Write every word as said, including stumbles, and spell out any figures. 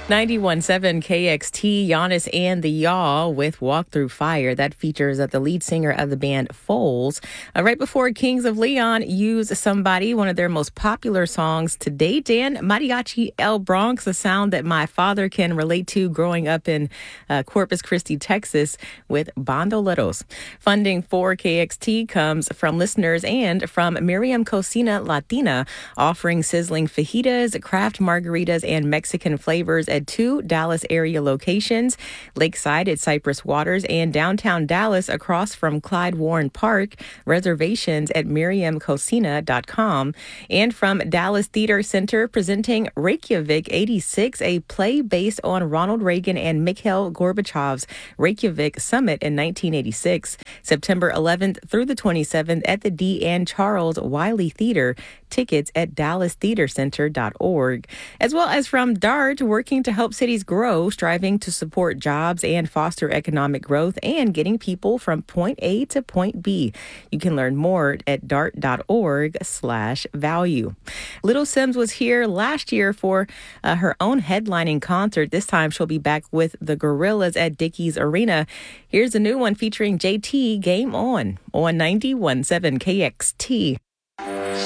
ninety-one point seven K X T, Giannis and the Yaw with Walk Through Fire. That features uh, the lead singer of the band, Foles. Uh, right before Kings of Leon, Use Somebody, one of their most popular songs to date. And Mariachi El Bronx, a sound that my father can relate to growing up in uh, Corpus Christi, Texas, with Bandoleros. Funding for K X T comes from listeners and from Miriam Cocina Latina, offering sizzling fajitas, craft margaritas, and Mexican flavors at two Dallas area locations, Lakeside at Cypress Waters and downtown Dallas across from Clyde Warren Park. Reservations at miriam cocina dot com. And from Dallas Theater Center, presenting Reykjavik eighty-six, a play based on Ronald Reagan and Mikhail Gorbachev's Reykjavik Summit in nineteen eighty-six, September eleventh through the twenty-seventh at the D. Ann Charles Wiley Theater. Tickets at dallas theater center dot org. As well as from DART, working to help cities grow, striving to support jobs and foster economic growth, and getting people from point A to point B. You can learn more at dart dot org slash value. Little Simz was here last year for uh, her own headlining concert. This time she'll be back with the Gorillas at Dickies Arena. Here's a new one featuring J T, Game On, on ninety-one point seven K X T.